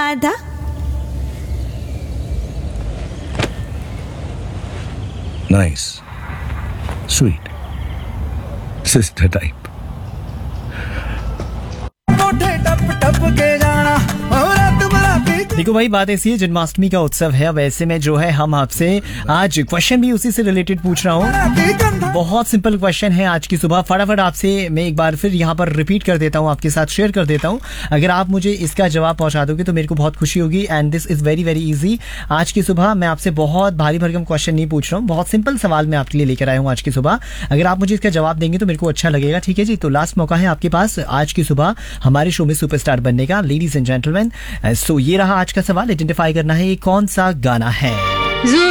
आधा। Nice. Sweet. Sister type. देखो भाई, बात ऐसी है, जन्माष्टमी का उत्सव है। अब ऐसे में जो है हम आपसे आज क्वेश्चन भी उसी से रिलेटेड पूछ रहा हूँ। बहुत सिंपल क्वेश्चन है आज की सुबह। फटाफट आपसे मैं एक बार फिर यहाँ पर रिपीट कर देता हूँ, आपके साथ शेयर कर देता हूँ। अगर आप मुझे इसका जवाब पहुंचा दोगे तो मेरे को बहुत खुशी होगी। And this is very very easy. आज की सुबह मैं आपसे बहुत भारी भरकम क्वेश्चन नहीं पूछ रहा हूँ, बहुत सिंपल सवाल मैं आपके लिए लेकर आया हूँ आज की सुबह। अगर आप मुझे इसका जवाब देंगे तो मेरे को अच्छा लगेगा। ठीक है जी, तो लास्ट मौका है आपके पास आज की सुबह हमारे शो में सुपरस्टार बनने का, लेडीज एंड जेंटलमैन। सो ये रहा आज का सवाल। आइडेंटिफाई करना है ये कौन सा गाना है।